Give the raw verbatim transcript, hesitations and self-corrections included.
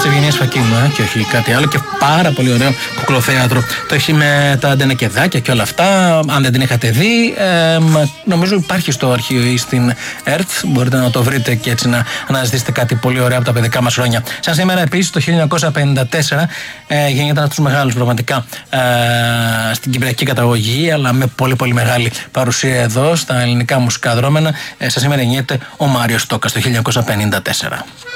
της Ευγενίας Φακίνου, ε, και όχι κάτι άλλο. Και πάρα πολύ ωραίο κουκλοθέατρο. Το έχει με τα ντενεκεδάκια και όλα αυτά. Αν δεν την είχατε δει, ε, νομίζω υπάρχει στο αρχείο ή στην ΕΡΤ. Μπορείτε να το βρείτε και έτσι να αναζητήσετε κάτι πολύ ωραίο από τα παιδικά μας χρόνια. Σαν σήμερα, επίσης, το χίλια εννιακόσια πενήντα τέσσερα ε, γεννιέται ένας από τους μεγάλους πραγματικά ε, στην κυπριακή καταγωγή, αλλά με πολύ πολύ μεγάλη παρουσία εδώ στα ελληνικά μουσικά δρόμενα. Ε, σαν σήμερα γεννιέται ο Μάριος Τόκας το χίλια εννιακόσια πενήντα τέσσερα.